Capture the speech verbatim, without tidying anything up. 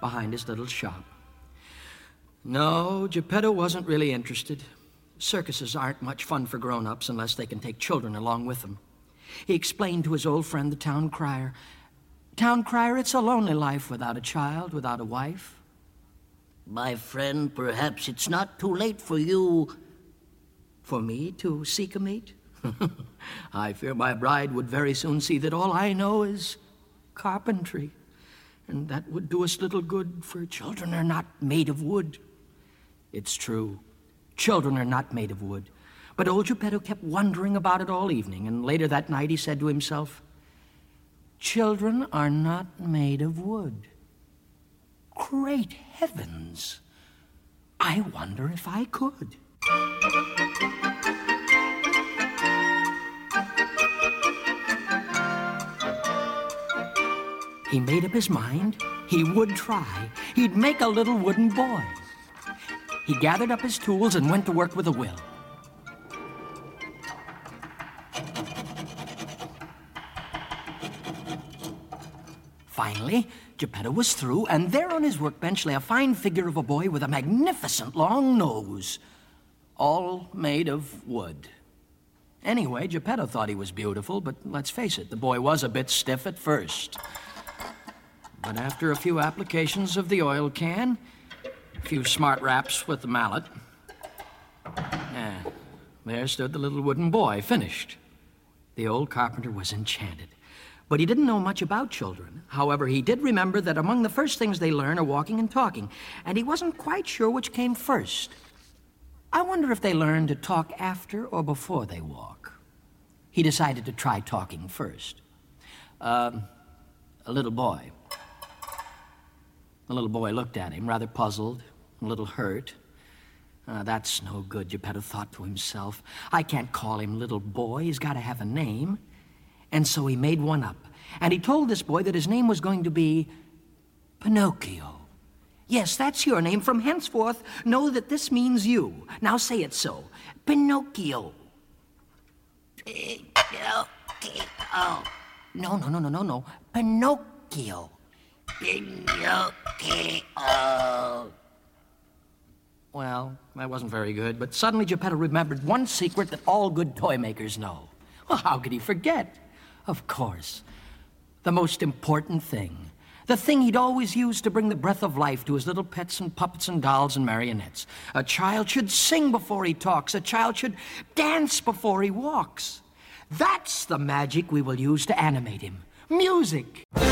behind his little shop. No, Geppetto wasn't really interested. Circuses aren't much fun for grown-ups unless they can take children along with them. He explained to his old friend, the town crier, "Town crier, it's a lonely life without a child, without a wife." My friend, perhaps it's not too late for you... For me to seek a mate? I fear my bride would very soon see that all I know is carpentry. And that would do us little good, for children are not made of wood. It's true. Children are not made of wood. But old Geppetto kept wondering about it all evening, and later that night he said to himself, "Children are not made of wood. Great heavens! I wonder if I could." He made up his mind he would try. He'd make a little wooden boy. He gathered up his tools and went to work with a will. Finally, Geppetto was through, and there on his workbench lay a fine figure of a boy with a magnificent long nose, all made of wood. Anyway, Geppetto thought he was beautiful, but let's face it, the boy was a bit stiff at first. But after a few applications of the oil can, a few smart raps with the mallet, eh, there stood the little wooden boy, finished. The old carpenter was enchanted. But he didn't know much about children. However, he did remember that among the first things they learn are walking and talking, and he wasn't quite sure which came first. I wonder if they learn to talk after or before they walk. He decided to try talking first. Uh, a little boy. The little boy looked at him, rather puzzled, a little hurt. Uh, that's no good, Geppetto thought to himself. I can't call him little boy. He's got to have a name. And so he made one up. And he told this boy that his name was going to be Pinocchio. Yes, that's your name. From henceforth, know that this means you. Now say it so. Pinocchio. Pinocchio. No, no, no, no, no, no. Pinocchio. Pinocchio. Well, that wasn't very good, but suddenly Geppetto remembered one secret that all good toy makers know. Well, how could he forget? Of course. The most important thing. The thing he'd always used to bring the breath of life to his little pets and puppets and dolls and marionettes. A child should sing before he talks. A child should dance before he walks. That's the magic we will use to animate him. Music!